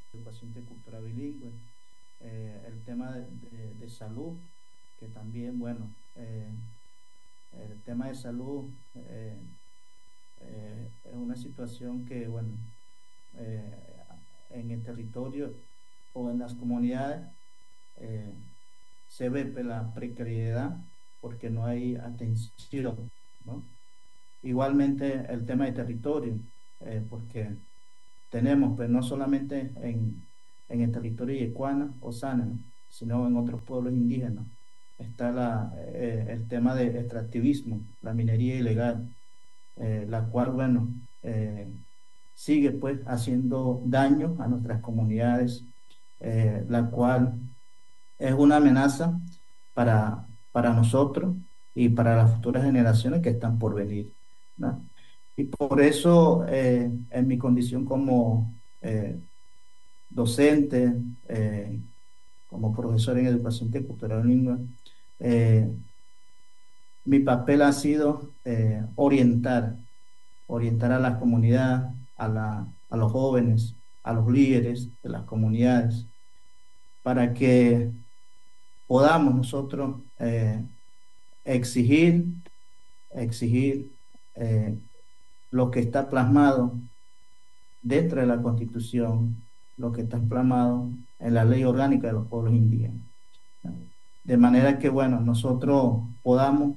educación intercultural bilingüe, el tema de salud, que también, bueno, el tema de salud es una situación que, bueno, eh, en el territorio o en las comunidades eh, se ve pues, la precariedad porque no hay atención, ¿no? Igualmente el tema de territorio, porque tenemos, pues no solamente en el territorio yecuana o sana, ¿no? Sino en otros pueblos indígenas. Está el tema de extractivismo, la minería ilegal, la cual, bueno, sigue pues haciendo daño a nuestras comunidades, la cual es una amenaza para nosotros y para las futuras generaciones que están por venir, ¿no? Y por eso, en mi condición como docente, como profesor en educación intercultural lingüe, eh, mi papel ha sido orientar a la comunidad, a los jóvenes, a los líderes de las comunidades, para que podamos nosotros exigir, exigir lo que está plasmado dentro de la Constitución, lo que está plasmado en la ley orgánica de los pueblos indígenas, ¿no? De manera que, bueno, nosotros podamos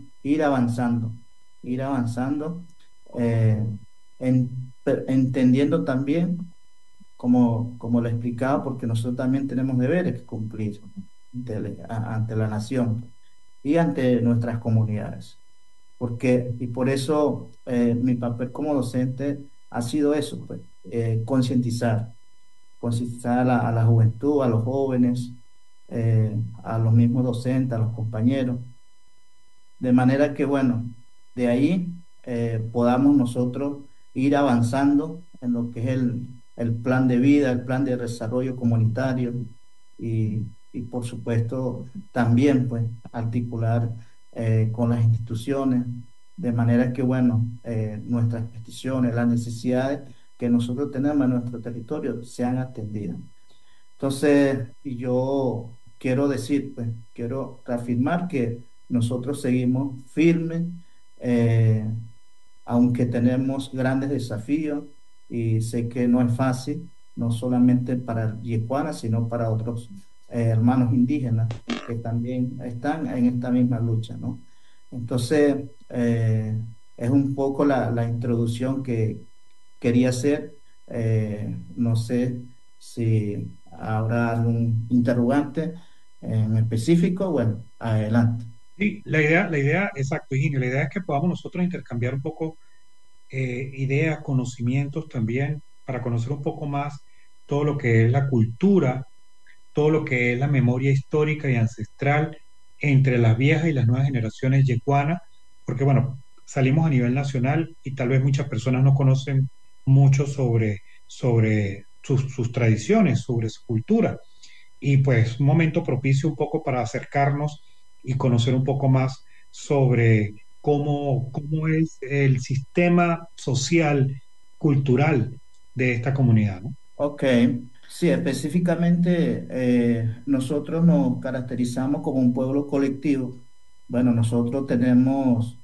ir avanzando, eh, entendiendo también, como le explicaba, porque nosotros también tenemos deberes que cumplir ante la nación y ante nuestras comunidades. Y por eso mi papel como docente ha sido eso, pues, concientizar a la juventud, a los jóvenes, a los mismos docentes, a los compañeros, de manera que, bueno, de ahí podamos nosotros ir avanzando en lo que es el plan de vida, el plan de desarrollo comunitario y por supuesto, también, pues, articular con las instituciones, de manera que, bueno, nuestras peticiones, las necesidades que nosotros tenemos en nuestro territorio sean atendidas. Entonces, y yo quiero decir, pues, quiero reafirmar que nosotros seguimos firmes, eh, aunque tenemos grandes desafíos y sé que no es fácil, no solamente para Yecuana, sino para otros hermanos indígenas que también están en esta misma lucha, ¿no? Entonces, es un poco la introducción que quería hacer. No sé si habrá algún interrogante en específico. Bueno, adelante. Sí, exacto, Higinio, la idea es que podamos nosotros intercambiar un poco ideas, conocimientos también, para conocer un poco más todo lo que es la cultura, todo lo que es la memoria histórica y ancestral entre las viejas y las nuevas generaciones yeguanas, porque bueno, salimos a nivel nacional y tal vez muchas personas no conocen mucho sobre sus tradiciones, sobre su cultura. Y pues un momento propicio un poco para acercarnos y conocer un poco más sobre cómo es el sistema social, cultural de esta comunidad, ¿no? Ok, sí, específicamente nosotros nos caracterizamos como un pueblo colectivo. Bueno, nosotros tenemos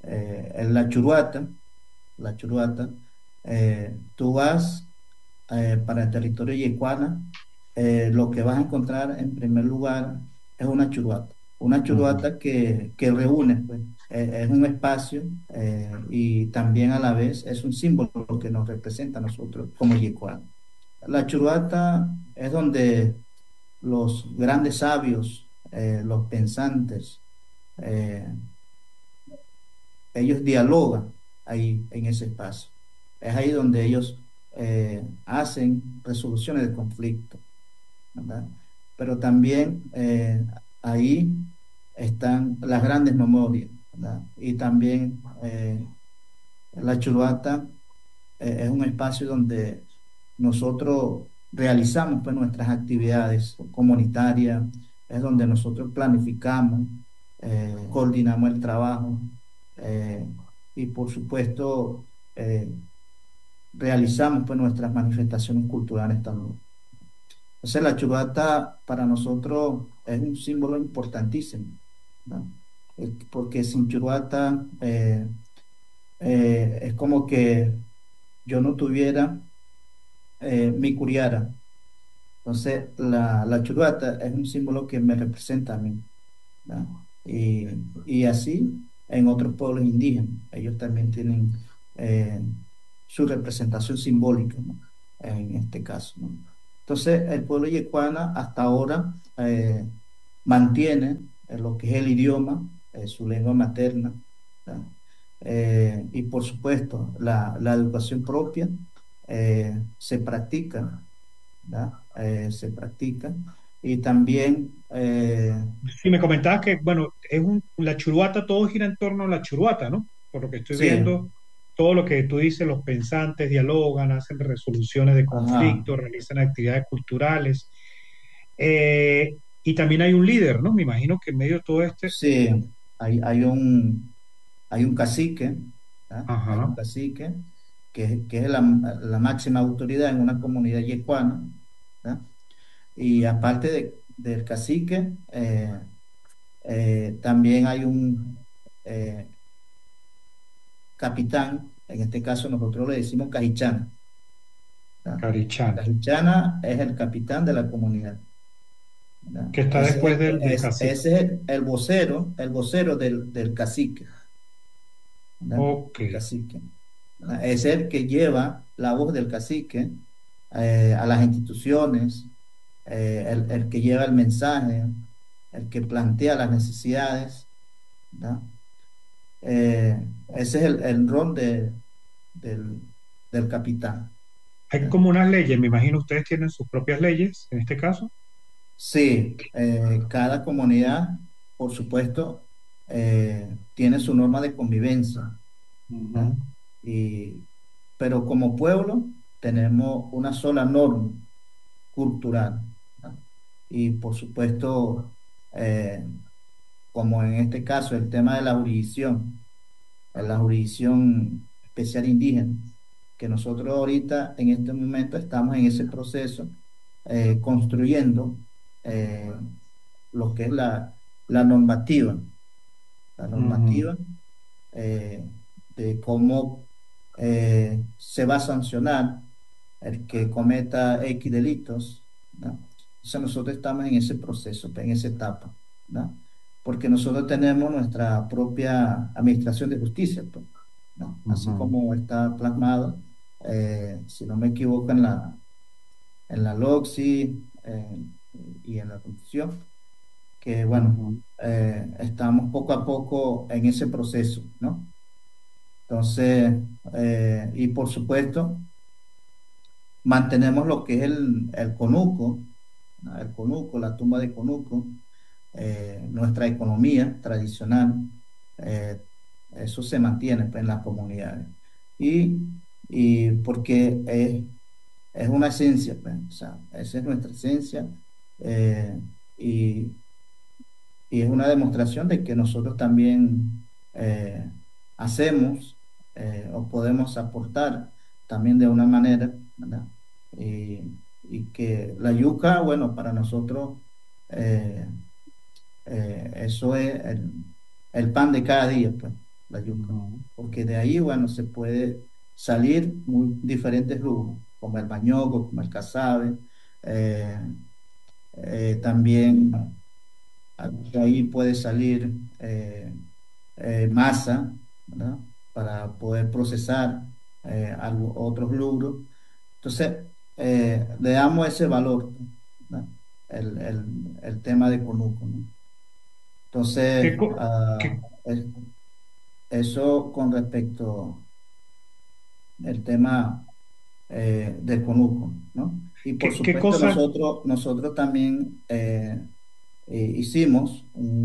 la churuata. Tú vas para el territorio yecuana, lo que vas a encontrar en primer lugar es una Ujú. churuata que reúne, pues, es un espacio y también a la vez es un símbolo que nos representa a nosotros como yecuana. La Churuata es donde los grandes sabios, los pensantes, eh, ellos dialogan ahí en ese espacio. Es ahí donde ellos hacen resoluciones de conflicto, ¿verdad? Pero también ahí están las grandes memorias, ¿verdad? Y también la Churuata es un espacio donde nosotros realizamos pues, nuestras actividades comunitarias, es donde nosotros planificamos, coordinamos el trabajo eh, y por supuesto realizamos pues, nuestras manifestaciones culturales también. Entonces la churrata para nosotros es un símbolo importantísimo, ¿no? Porque sin churrata es como que yo no tuviera mi curiara. Entonces la churrata es un símbolo que me representa a mí, ¿no? Y así en otros pueblos indígenas, ellos también tienen eh, su representación simbólica, ¿no? En este caso, ¿no? Entonces, el pueblo yecuana hasta ahora mantiene lo que es el idioma, su lengua materna, ¿no? Y por supuesto, la educación propia se practica, ¿no? Se practica. Y también Si me comentabas que, bueno, la churuata, todo gira en torno a la churuata, ¿no? Por lo que estoy sí, viendo, todo lo que tú dices, los pensantes dialogan, hacen resoluciones de ajá, conflictos, realizan actividades culturales. Y también hay un líder, ¿no? Me imagino que en medio de todo este, sí, hay hay un cacique, ¿ah? Hay un ajá, cacique que es la máxima autoridad en una comunidad yecuana, ¿ah? Y aparte del cacique, también hay un eh, capitán, en este caso nosotros le decimos cajichana, ¿ah? Carichana, Cajichana es el capitán de la comunidad, ¿verdad? que está Ese es después del cacique. ese es el vocero del cacique, ¿verdad? Ok. El cacique. ¿Verdad? Es el que lleva la voz del cacique a las instituciones, el que lleva el mensaje, el que plantea las necesidades, ¿verdad? Ese es el rol del, del capitán, Hay ¿verdad? como unas leyes, me imagino ustedes tienen sus propias leyes en este caso. Sí, cada comunidad, por supuesto, tiene su norma de convivencia, ¿verdad? Ujú, Y, pero como pueblo tenemos una sola norma cultural, ¿verdad? Y por supuesto, eh, como en este caso, el tema de la jurisdicción especial indígena, que nosotros ahorita en este momento estamos en ese proceso construyendo eh, lo que es la normativa, la ujú, normativa eh, de cómo se va a sancionar el que cometa X delitos, ¿no? Entonces nosotros estamos en ese proceso, en esa etapa, ¿no? Porque nosotros tenemos nuestra propia administración de justicia, pues, ¿no? Así ujú, como está plasmado, si no me equivoco, en la LOXI y en la Constitución, que bueno, ujú. estamos poco a poco en ese proceso, ¿no? Entonces, y por supuesto, mantenemos lo que es el conuco, ¿no? El conuco, la tumba de conuco, nuestra economía tradicional, eh, eso se mantiene pues, en las comunidades. Y, y porque es una esencia, pues, o sea, esa es nuestra esencia, eh, y, y es una demostración de que nosotros también hacemos o podemos aportar también de una manera, ¿verdad? Y, y que la yuca, bueno, para nosotros eh, eso es el pan de cada día, pues, la yuca. Ujú, Porque de ahí, bueno, se puede salir muy diferentes rubros, como el bañoco, como el casabe, eh, también de ahí puede salir masa, ¿verdad? Para poder procesar otros rubros. Entonces, le damos ese valor, ¿no? El tema de Conuco, ¿no? Entonces, ¿Qué, qué, eso con respecto al tema del Conuco, ¿no? Y por qué supuesto cosa? nosotros también hicimos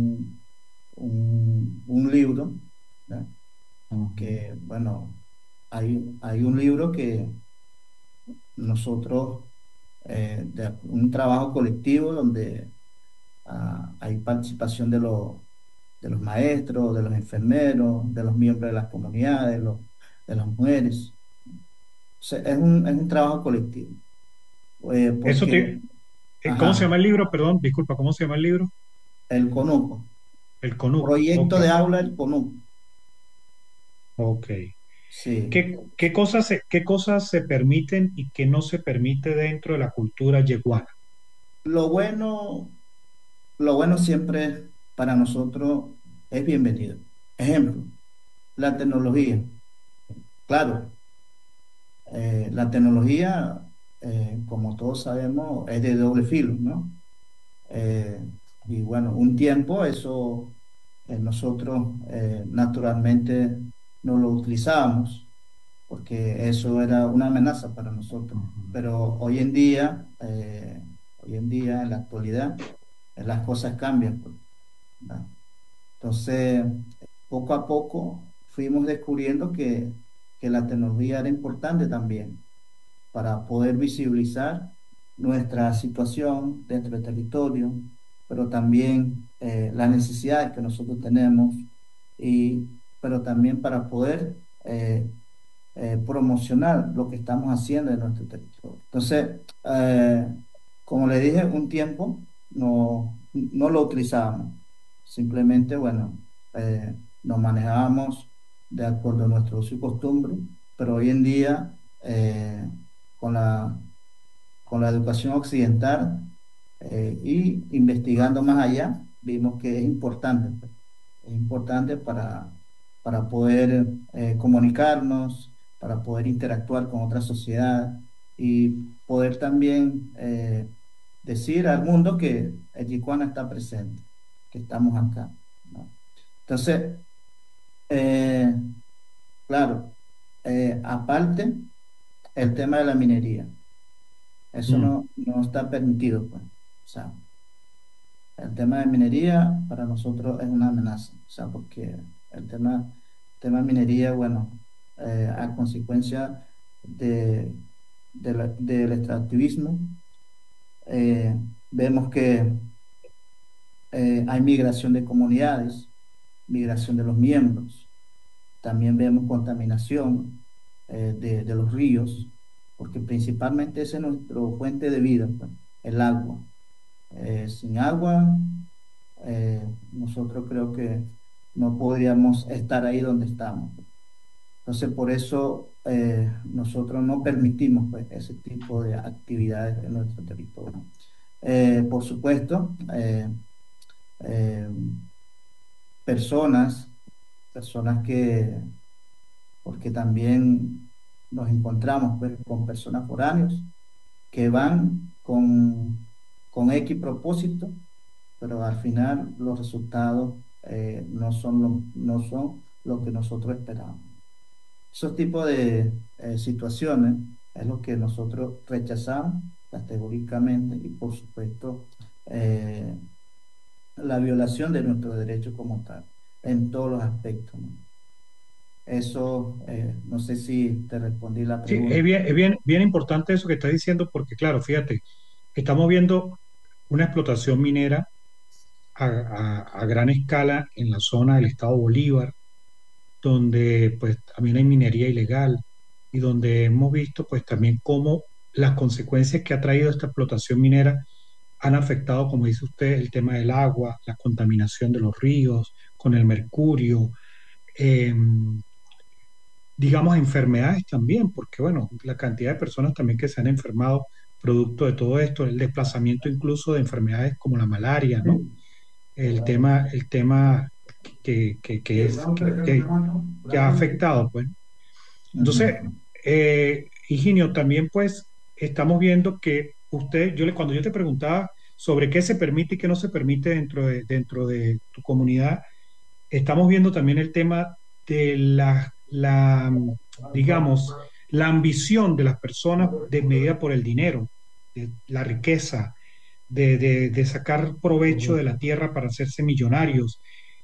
un libro, ¿verdad? Ujú. Que, bueno, hay un libro que nosotros, de un trabajo colectivo donde hay participación de los maestros, de los enfermeros, de los miembros de las comunidades, de las mujeres. O sea, es un trabajo colectivo, Eso porque, te, ¿Cómo se llama Ajá, el libro? Perdón, disculpa, ¿cómo se llama el libro? el CONUCO. El CONUC. Ok, Proyecto de aula el CONUC. ok. Sí. Qué cosas se permiten y qué no se permite dentro de la cultura yeguana? Lo bueno, lo bueno siempre para nosotros es bienvenido. Ejemplo, la tecnología. Claro, la tecnología, como todos sabemos, es de doble filo, ¿no? Eh, y bueno, un tiempo eso nosotros naturalmente no lo utilizábamos porque eso era una amenaza para nosotros. Ujú. Pero hoy en día, en la actualidad, las cosas cambian, pues, ¿verdad? Entonces, poco a poco fuimos descubriendo que la tecnología era importante también para poder visibilizar nuestra situación dentro del territorio, pero también las necesidades que nosotros tenemos, y, pero también para poder promocionar lo que estamos haciendo en nuestro territorio. Entonces, como le dije, un tiempo no lo utilizábamos, simplemente, bueno, nos manejábamos de acuerdo a nuestro uso y costumbre, pero hoy en día, con con la educación occidental y investigando más allá, vimos que es importante, pues. Es importante para poder comunicarnos, para poder interactuar con otra sociedad y poder también decir al mundo que el Yicuana está presente, que estamos acá, ¿no? Entonces, eh, claro, aparte el tema de la minería. Eso Mm. no está permitido, pues. O sea, el tema de minería para nosotros es una amenaza. O sea, porque tema de minería, bueno, a consecuencia de, del extractivismo, eh, vemos que hay migración de comunidades, migración de los miembros. También vemos contaminación de los ríos, porque principalmente esa es nuestra fuente de vida, pues, el agua. Sin agua, nosotros creo que no podríamos estar ahí donde estamos. Entonces, por eso nosotros no permitimos, pues, ese tipo de actividades en nuestro territorio. Por supuesto, eh, personas, personas que, porque también nos encontramos, pues, con personas foráneos que van con X propósito, pero al final los resultados no son lo que nosotros esperábamos. Esos tipos de situaciones es lo que nosotros rechazamos categóricamente, y por supuesto eh, la violación de nuestros derechos como tal, en todos los aspectos, ¿no? Eso, no sé si te respondí la Sí, pregunta. bien importante eso que estás diciendo, porque claro, fíjate, estamos viendo una explotación minera a gran escala en la zona del estado Bolívar, donde pues también hay minería ilegal y donde hemos visto pues también cómo las consecuencias que ha traído esta explotación minera han afectado, como dice usted, el tema del agua, la contaminación de los ríos con el mercurio, eh, digamos enfermedades también, porque bueno, la cantidad de personas también que se han enfermado producto de todo esto, el desplazamiento incluso de enfermedades como la malaria, ¿no? El tema que ha afectado, pues. Entonces, Ujú. Higinio, también pues estamos viendo que cuando yo te preguntaba sobre qué se permite y qué no se permite dentro de tu comunidad, estamos viendo también el tema de digamos, la ambición de las personas desmedida por el dinero, de la riqueza, de sacar provecho de la tierra para hacerse millonarios.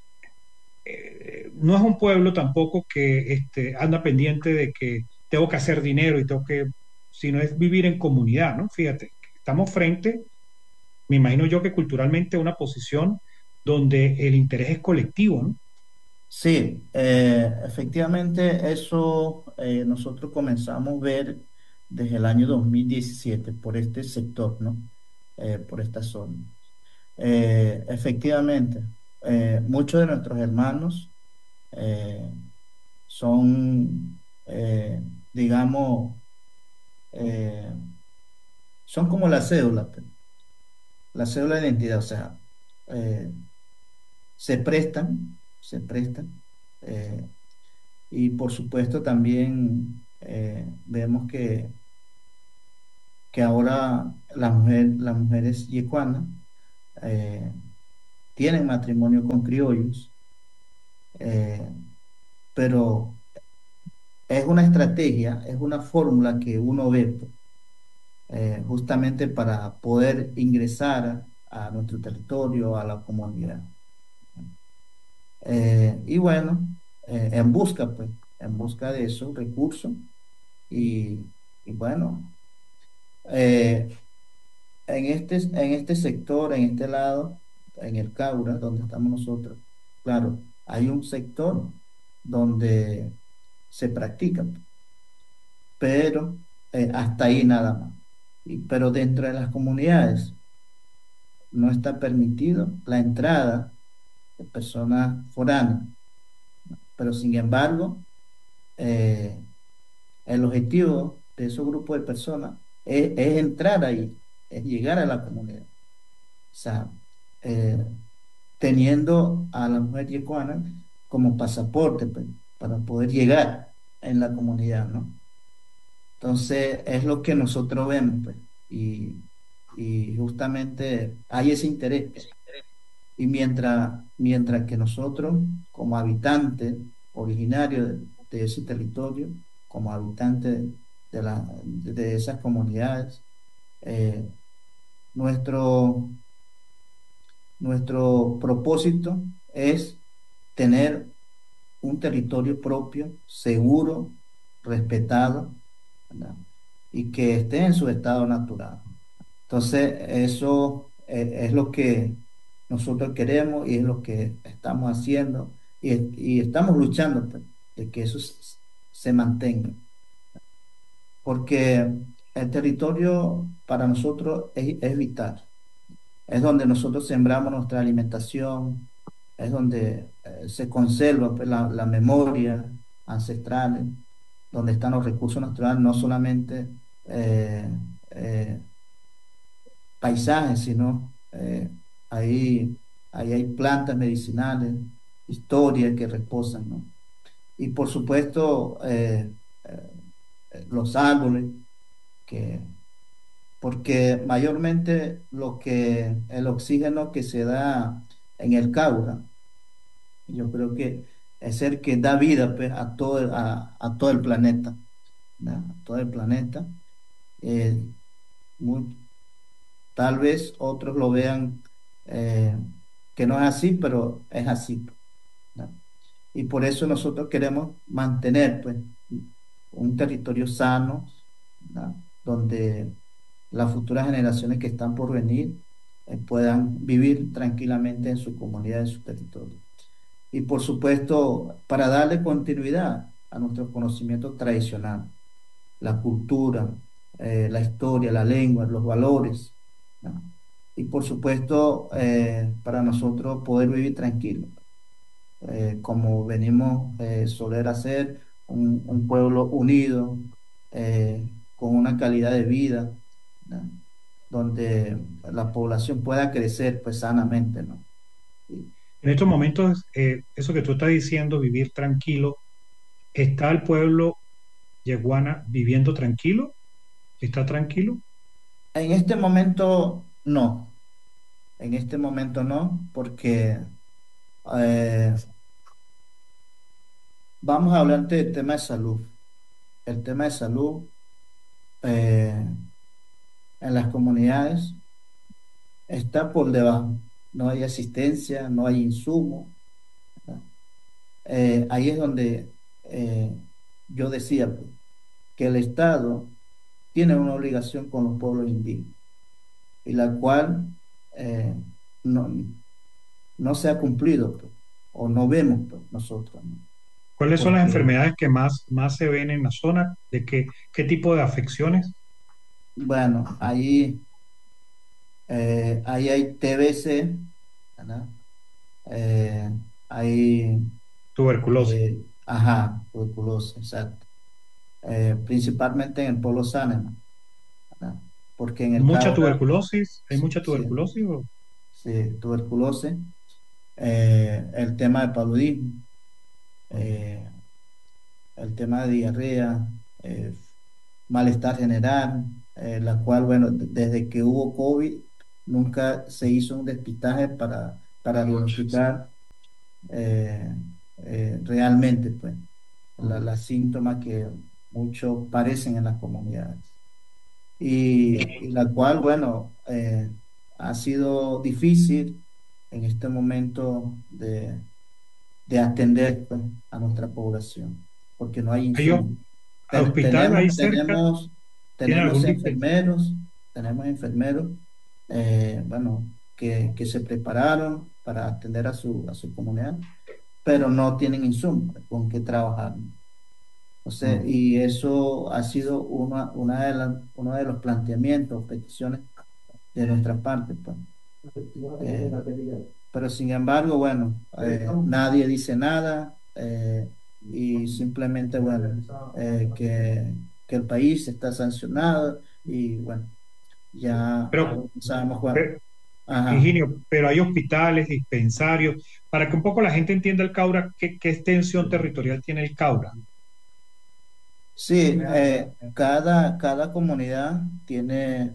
No es un pueblo tampoco que anda pendiente de que tengo que hacer dinero y sino es vivir en comunidad, ¿no? Fíjate, estamos frente, me imagino yo que culturalmente, a una posición donde el interés es colectivo, ¿no? Sí, efectivamente eso nosotros comenzamos a ver desde el año 2017 por este sector, ¿no? por esta zona. Efectivamente, muchos de nuestros hermanos eh, son, digamos, eh, son como la cédula de identidad, o sea, eh, se prestan, y por supuesto también vemos que ahora las mujeres yecuanas eh, tienen matrimonio con criollos, eh, pero es una estrategia, es una fórmula que uno ve pues, justamente para poder ingresar a nuestro territorio, a la comunidad. Y bueno, en busca, pues, en busca de esos recursos y, y bueno, eh, en este sector, en este lado, en el Caura, donde estamos nosotros, claro, hay un sector donde se practica, pero hasta ahí nada más. Pero dentro de las comunidades no está permitido la entrada de personas foráneas, pero sin embargo, eh, el objetivo de esos grupos de personas es entrar ahí, es llegar a la comunidad. O sea, eh, teniendo a la mujer yecuana como pasaporte pues, para poder llegar en la comunidad, ¿no? Entonces, es lo que nosotros vemos, pues, y justamente hay ese interés, pues. Y mientras que nosotros, como habitantes originarios de ese territorio, como habitantes de esas comunidades, eh, nuestro, nuestro propósito es tener un territorio propio, seguro, respetado, ¿verdad? Y que esté en su estado natural. Entonces, eso es lo que nosotros queremos y es lo que estamos haciendo y estamos luchando pues, de que eso se mantenga. Porque el territorio para nosotros es vital. Es donde nosotros sembramos nuestra alimentación, es donde se conserva pues, la memoria ancestral, donde están los recursos naturales, no solamente eh, eh, paisajes, sino ahí hay plantas medicinales, historias que reposan, ¿no? Y por supuesto, los árboles, que, porque mayormente el oxígeno que se da en el Caura, yo creo que es el que da vida pues, a todo el planeta, ¿no? A todo el planeta. Eh, muy- Tal vez otros lo vean eh, que no es así, pero es así, ¿no? Y por eso nosotros queremos mantener pues, un territorio sano, ¿no? Donde las futuras generaciones que están por venir puedan vivir tranquilamente en su comunidad, en su territorio. Y por supuesto, para darle continuidad a nuestros conocimientos tradicionales, la cultura, la historia, la lengua, los valores, ¿no? Y por supuesto, para nosotros poder vivir tranquilos, como venimos soler hacer, un pueblo unido, con una calidad de vida, ¿no? Donde la población pueda crecer pues sanamente, ¿no? Y, En estos momentos, eso que tú estás diciendo, vivir tranquilo, ¿está el pueblo yeguana viviendo tranquilo? ¿Está tranquilo? en este momento no, en este momento no, porque eh, vamos a hablar del tema de salud. El tema de salud eh, en las comunidades está por debajo. No hay asistencia, no hay insumo, ¿verdad? Ahí es donde yo decía pues, que el Estado tiene una obligación con los pueblos indígenas y la cual eh, no, no se ha cumplido pues, o no vemos pues, nosotros, ¿no? ¿Cuáles son las Porque, enfermedades que más se ven en la zona? ¿De qué tipo de afecciones? bueno, ahí Ahí hay TBC, ¿verdad? Eh, hay, Tuberculosis. ajá, tuberculosis, exacto. Principalmente en el polo Sáenz, ¿verdad? Porque en el Mucha Caura, tuberculosis, hay mucha sí, tuberculosis. sí, tuberculosis, el tema de paludismo, eh, el tema de diarrea, eh, malestar general, la cual, bueno, desde que hubo COVID, nunca se hizo un despistaje para diagnosticar eh, realmente, pues, las síntomas que muchos parecen en las comunidades. Y la cual, bueno, ha sido difícil en este momento de atender, pues, a nuestra población, porque no hay ¿Hay insumos. hospital ahí cerca? ¿Tiene Tenemos algún dispensario? enfermeros, bueno, que se prepararon para atender a su comunidad, pero no tienen insumos con que trabajar. O sea, y eso ha sido uno de los planteamientos, peticiones de nuestra parte, pues. Eh, pero sin embargo, bueno, nadie dice nada, y simplemente, bueno, que el país está sancionado y bueno, ya Pero, sabemos cuál. pero, Ajá. Higinio, pero hay hospitales, dispensarios, para que un poco la gente entienda el Caura, qué extensión territorial tiene el Caura. Sí, cada comunidad tiene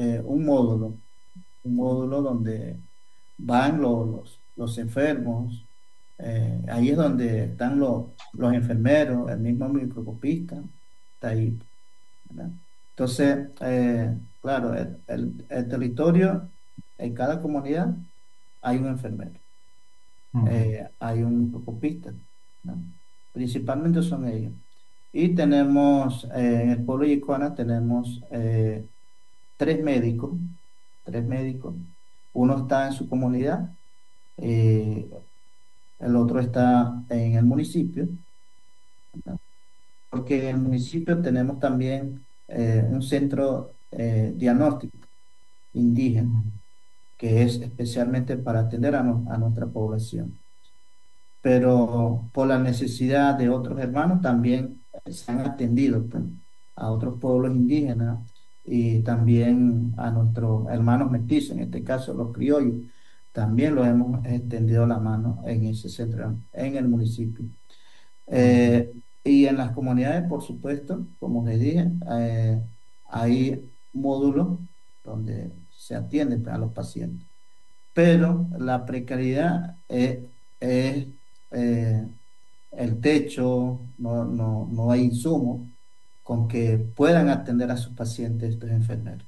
un módulo donde van los enfermos. Ahí es donde están los enfermeros, el mismo microscopista, está ahí, ¿verdad? Entonces, claro, el territorio, en cada comunidad hay un enfermero, Ujú. hay un microscopista, ¿no? Principalmente son ellos. Y tenemos, en el pueblo de Yicuana tenemos tres médicos, tres médicos. Uno está en su comunidad, eh, el otro está en el municipio, ¿no? Porque en el municipio tenemos también un centro diagnóstico indígena, que es especialmente para atender a nuestra población. Pero por la necesidad de otros hermanos también se han atendido, pues, a otros pueblos indígenas y también a nuestros hermanos mestizos, en este caso los criollos. También los hemos extendido la mano en ese centro, en el municipio. Ujú. Y en las comunidades, por supuesto, como les dije, hay módulos donde se atiende, pues, a los pacientes. Pero la precariedad es, eh, el techo, no hay insumos con que puedan atender a sus pacientes estos enfermeros.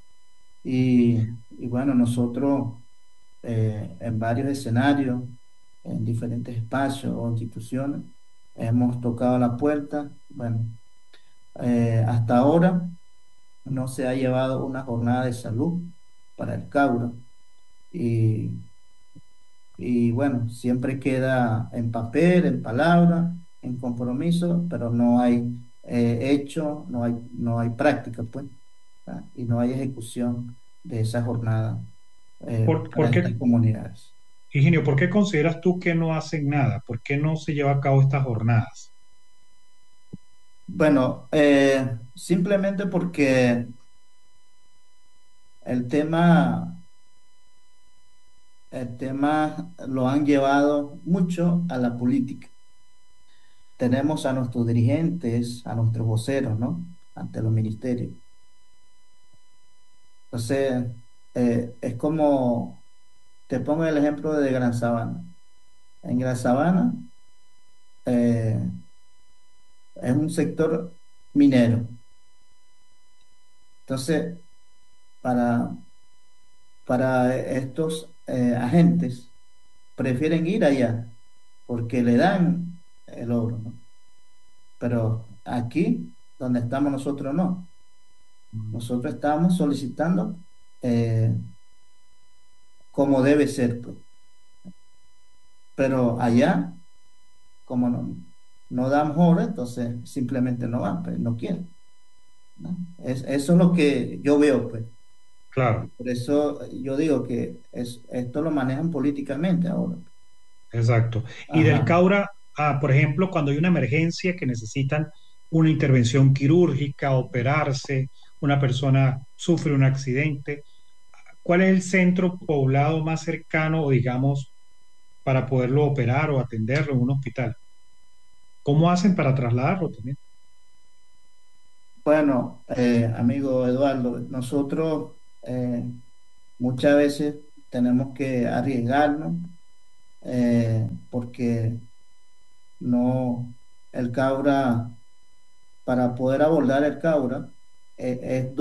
Y bueno, nosotros, en varios escenarios, en diferentes espacios o instituciones, hemos tocado la puerta. Bueno, hasta ahora no se ha llevado una jornada de salud para el Caura. Y, y bueno, siempre queda en papel, en palabra, en compromiso, pero no hay hecho, no hay práctica, pues, ¿ah? Y no hay ejecución de esa jornada para ¿Por estas qué, comunidades. Higinio, por qué consideras tú que no hacen nada? ¿Por qué no se lleva a cabo estas jornadas? Bueno, simplemente porque el tema, el tema lo han llevado mucho a la política. Tenemos a nuestros dirigentes, a nuestros voceros, ¿no? Ante los ministerios. Entonces, es como, te pongo el ejemplo de Gran Sabana. En Gran Sabana eh, es un sector minero. Entonces, para, para estos agentes, prefieren ir allá porque le dan el oro, ¿no? Pero aquí, donde estamos nosotros, no. Nosotros estamos solicitando eh, como debe ser, pues. Pero allá, como no damos hora, entonces simplemente no van, pues, no quieren, ¿no? Eso es lo que yo veo, pues. Claro, Por eso yo digo que esto lo manejan políticamente ahora. exacto. Y del Ajá. Caura, por ejemplo, cuando hay una emergencia que necesitan una intervención quirúrgica, operarse, una persona sufre un accidente, ¿cuál es el centro poblado más cercano, o digamos, para poderlo operar o atenderlo en un hospital? ¿Cómo hacen para trasladarlo también? Bueno, amigo Eduardo, nosotros muchas veces tenemos que arriesgarnos porque no, el Caura, para poder abordar el Caura, es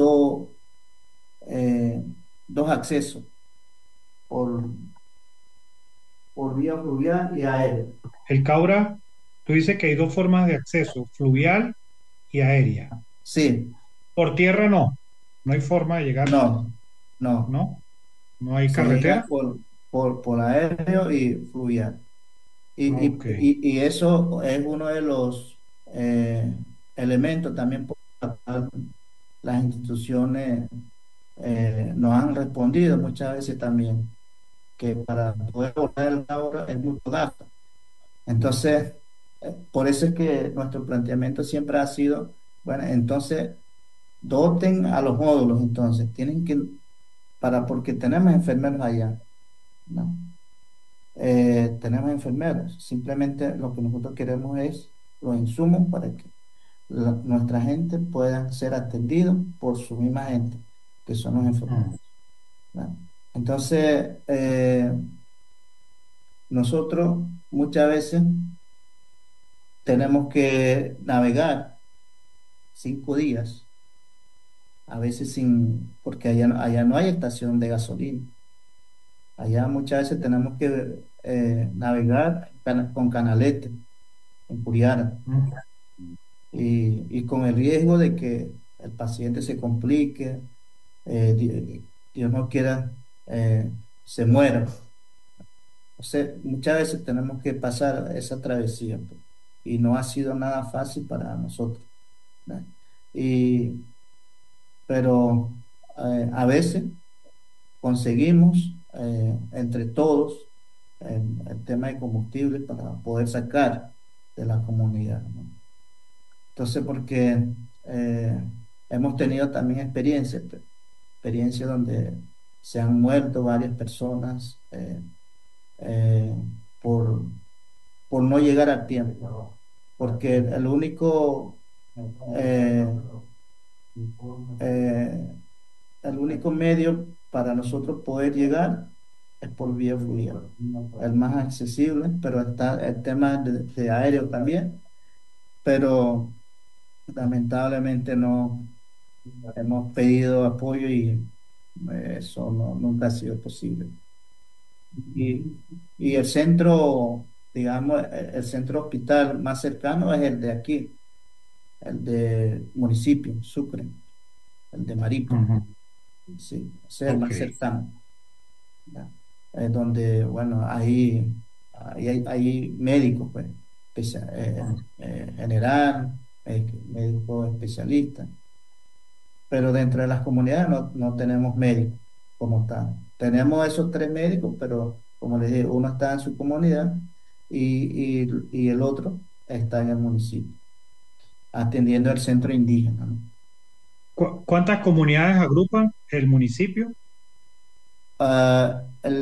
eh, dos accesos por, por vía fluvial y aérea. El Caura, tú dices que hay dos formas de acceso, fluvial y aérea. Sí, Por tierra no, no hay forma de llegar, no, no. ¿no? No hay Se llega carretera. por aéreo y fluvial. Ok. Y eso es uno de los elementos también por los cuales las instituciones nos han respondido muchas veces también, que para poder abordar el ahorro es mucho gasto. Entonces, por eso es que nuestro planteamiento siempre ha sido, bueno, entonces, doten a los módulos, entonces, tienen que, porque tenemos enfermeros allá, ¿no? Tenemos enfermeros. Simplemente lo que nosotros queremos es los insumos para que nuestra gente pueda ser atendidos por su misma gente, que son los enfermeros, Mm. ¿no? Entonces, nosotros muchas veces tenemos que navegar 5 días, a veces porque allá no hay estación de gasolina. Allá muchas veces tenemos que navegar con canalete en Puriara. Mm. Y con el riesgo de que el paciente se complique, Dios no quiera, se muera. O sea, muchas veces tenemos que pasar esa travesía, pues, y no ha sido nada fácil para nosotros, ¿no? Y, pero a veces conseguimos entre todos el tema de combustible para poder sacar de la comunidad, ¿no? Entonces, porque eh, hemos tenido también experiencias donde se han muerto varias personas eh, por, por no llegar a tiempo, porque eh, eh, el único medio para nosotros poder llegar es por vía fluvial, el más accesible, pero está el tema de aéreo también, pero lamentablemente no hemos pedido apoyo y eso nunca ha sido posible. Y, y el centro, digamos, el centro hospital más cercano es el de aquí, el de municipio, Sucre, el de Maripa, Ujú. sí, ese es el Ok. más cercano, ¿ya? Es donde, bueno, hay médicos, pues, Mm. general, médicos especialistas, pero dentro de las comunidades no tenemos médicos como tal. Tenemos esos 3 médicos, pero como les dije, uno está en su comunidad y el otro está en el municipio, atendiendo al centro indígena, ¿no? ¿Cuántas comunidades agrupan el municipio? Ah,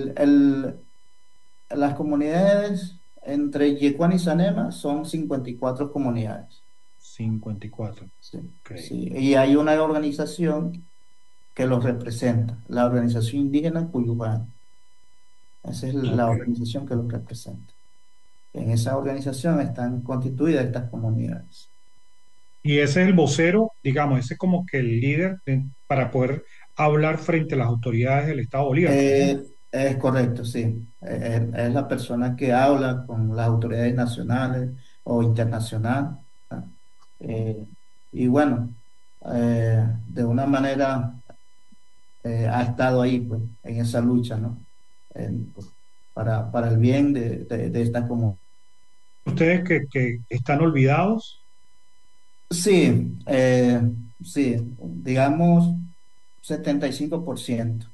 las comunidades entre Yecuán y Sanema son 54 comunidades. 54. Sí, Ok. sí. Y hay una organización que los representa, la organización indígena Cuyubán. Esa es la Ok. organización que los representa. En esa organización están constituidas estas comunidades. Y ese es el vocero, digamos, ese es como que el líder para poder hablar frente a las autoridades del Estado Bolívar, por ejemplo. Es correcto, sí. Es la persona que habla con las autoridades nacionales o internacionales, ¿no? Eh, y bueno, de una manera ha estado ahí, pues, en esa lucha, ¿no? Pues, para el bien de esta comunidad. Ustedes que están olvidados. Sí, sí, digamos. 75%,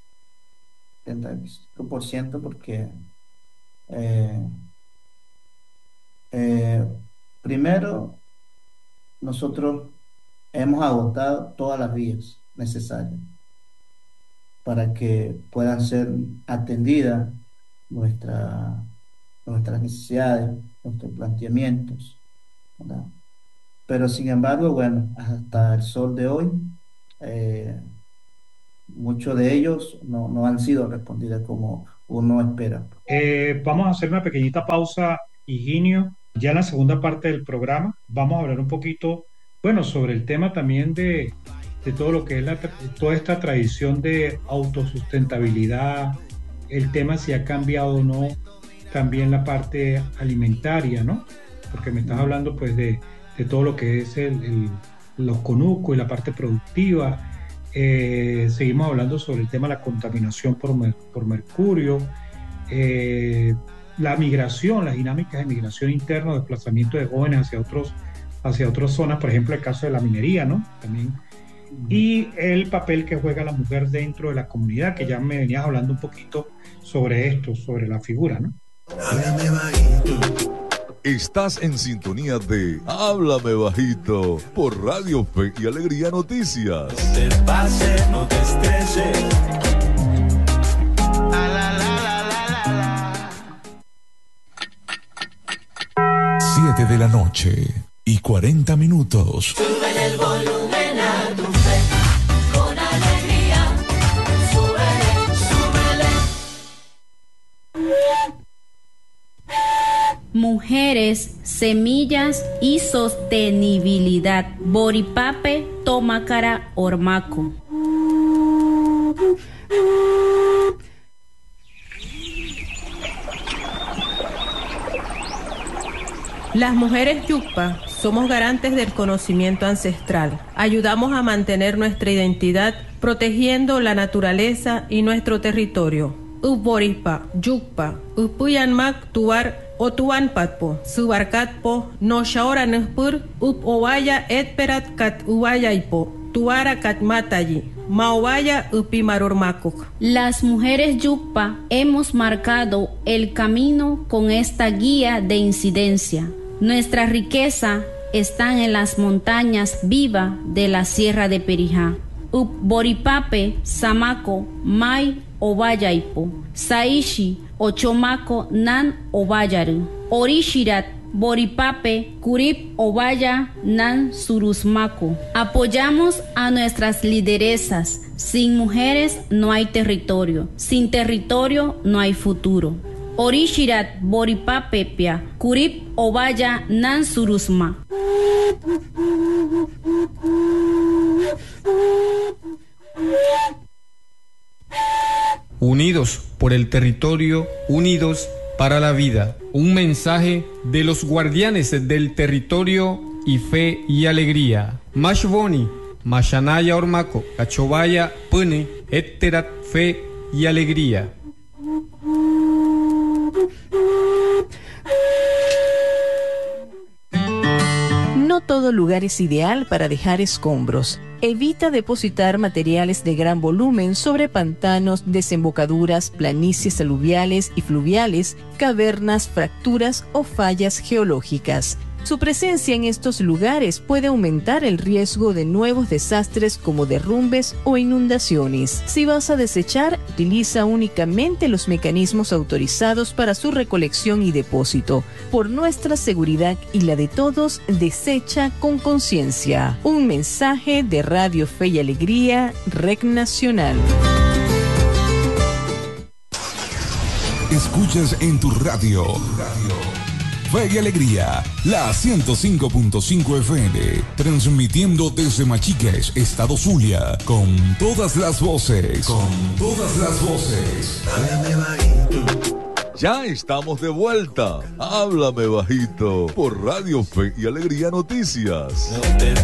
75% porque eh, eh, primero nosotros hemos agotado todas las vías necesarias para que puedan ser atendidas nuestra- nuestras necesidades, nuestros planteamientos, ¿verdad? Pero sin embargo, bueno, hasta el sol de hoy, eh, muchos de ellos no han sido respondidos como uno espera. Vamos a hacer una pequeñita pausa, Higinio. Ya en la segunda parte del programa vamos a hablar un poquito, bueno, sobre el tema también de todo lo que es toda esta tradición de autosustentabilidad, el tema si ha cambiado o no también la parte alimentaria, ¿no? Porque me estás hablando pues de todo lo que es los conucos y la parte productiva. Seguimos hablando sobre el tema de la contaminación por mercurio, eh, la migración, las dinámicas de migración interna, desplazamiento de jóvenes hacia otras zonas, por ejemplo, el caso de la minería, ¿no? También. Y el papel que juega la mujer dentro de la comunidad, que ya me venías hablando un poquito sobre esto, sobre la figura, ¿no? Estás en sintonía de Háblame Bajito por Radio Fe y Alegría Noticias. No te pases, no te estreses. 7 de la noche y 40 minutos. Sube el volumen a tu fe, con alegría. Súbele, súbele. Mujeres, semillas y sostenibilidad. Boripape Tomacara Ormaco. Las mujeres Yucpa somos garantes del conocimiento ancestral. Ayudamos a mantener nuestra identidad protegiendo la naturaleza y nuestro territorio. Uboripa, Yucpa, Upuyanmak Tuar o Tuanpatpo, Subarcatpo, no Shaora Nespur, Upowaya Etperat Kat Uwayaipo, Tuara Katmatayi, Maowaya Upimarormakuk. Las mujeres Yucpa hemos marcado el camino con esta guía de incidencia. Nuestra riqueza está en las montañas vivas de la Sierra de Perijá. Boripape, Samaco, Mai, Obayaipo, Saishi, Ochomaco, Nan, Obayaru, Orishirat, Boripape, Curip, Obaya, Nan, Surusmaco. Apoyamos a nuestras lideresas. Sin mujeres no hay territorio. Sin territorio no hay futuro. Orishirat, Boripape, Pia, Curip, Obaya, Nan, Surusma. Unidos por el territorio, unidos para la vida. Un mensaje de los guardianes del territorio y fe y alegría. Mashboni, Mashanaya Ormaco, Cachobaya, Pune, Etterat, fe y alegría. No todo lugar es ideal para dejar escombros. Evita depositar materiales de gran volumen sobre pantanos, desembocaduras, planicies aluviales y fluviales, cavernas, fracturas o fallas geológicas. Su presencia en estos lugares puede aumentar el riesgo de nuevos desastres como derrumbes o inundaciones. Si vas a desechar, utiliza únicamente los mecanismos autorizados para su recolección y depósito. Por nuestra seguridad y la de todos, desecha con conciencia. Un mensaje de Radio Fe y Alegría, REC Nacional. Escuchas en tu radio. Fe y Alegría, la 105.5 FM, transmitiendo desde Machiques, Estado Zulia, con todas las voces. Háblame bajito. Ya estamos de vuelta. Háblame bajito por Radio Fe y Alegría Noticias.